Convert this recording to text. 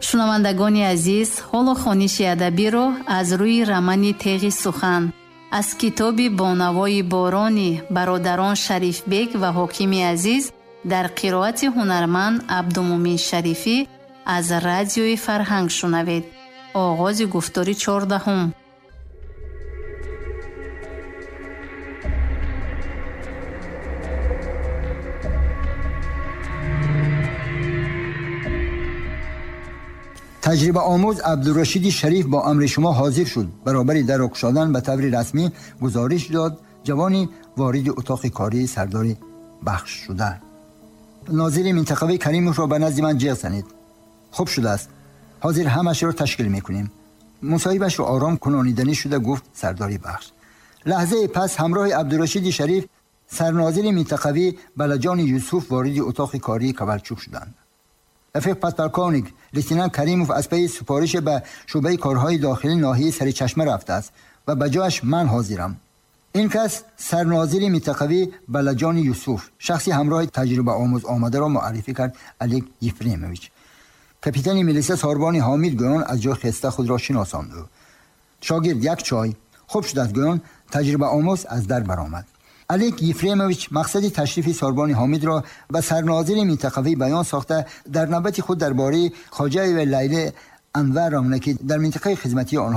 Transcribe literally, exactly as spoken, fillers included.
шунавандагони азиз, ҳоло хониши адабиро аз рӯи рамани теғи сухан аз китоби бонавои борони бародарон Шарифбек ва ҳокими азиз дар қироати ҳунарманд Абдумумин Шарифӣ аз радиои Фарҳанг шунавед. оғози гуфтори чордаҳум. تجربه آموز عبدالرشید شریف با امر شما حاضر شد. برابر در گشادن به طور رسمی گزارش داد جوانی وارد اتاق کاری سرداری بخش شده. ناظر منطقوی کریموف را به نزد من جلب کنید. خوب شده است. حاضر همش را تشکیل میکنیم. مصاحبهش را آرام کنانیدنی شده گفت سرداری بخش. لحظه پس همراه عبدالرشید شریف سرناظر منطقوی بلجان یوسف وارد اتاق کاری کاولچوک شدند. رفیق پتپرکانیک لیتنان کریموف از پی سپارش به شعبه کارهای داخلی ناحیه سرچشمه رفته است و به جایش من حاضرم. این کس سرناظر منطقوی بلجان یوسف، شخصی همراه تجربه آموز آمده را معرفی کرد الیک یفریمویچ. کاپیتان میلیسا ساربانی حامد گویان از جای خسته خود را شناساند. شاگرد یک چای. خوب شد از گویان تجربه آموز از در برآمد. الیک یفریمویچ مقصد تشریف ساربانی حامد را به سرناظر منطقوی بیان ساخته در نوبت خود درباره خواجه و لیلی انور رامنکی در منطقه خدمتی آنها